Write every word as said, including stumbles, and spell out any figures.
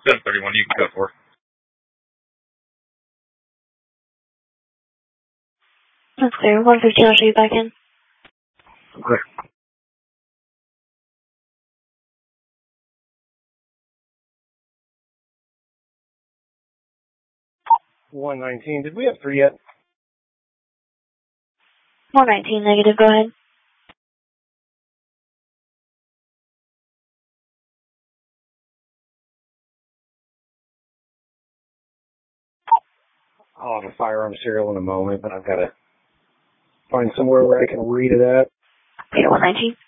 ten thirty-one, you can go for it. That's clear. one fifteen, I'll show you back in. Okay. one nineteen, did we have three yet? one nineteen, negative, go ahead. I'll have a firearm serial in a moment, but I've got to find somewhere where I can read it at. Okay, one nineteen.